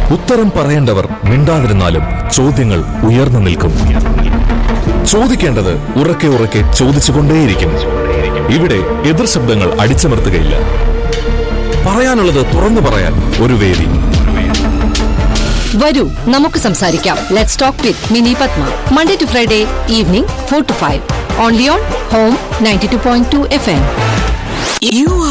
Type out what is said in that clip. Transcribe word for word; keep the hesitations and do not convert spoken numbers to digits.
ഉത്തരം പറയേണ്ടവർ മിണ്ടാതിരുന്നാലും ചോദ്യങ്ങൾ ഉയർന്നു നിൽക്കും. ചോദിക്കേണ്ടത് ഉറക്കെ ഉറക്കെ ചോദിച്ചുകൊണ്ടേയിരിക്കും. ഇവിടെ എതിർ ശബ്ദങ്ങൾ അടിച്ചമർത്തുകയില്ല. പറയാനുള്ളത് തുറന്നു പറയാൻ ഒരു വേദി. വരൂ, നമുക്ക് സംസാരിക്കാം. Let's talk with mini Padma. Monday to Friday evening four to five. Only on home ninety two point two F M.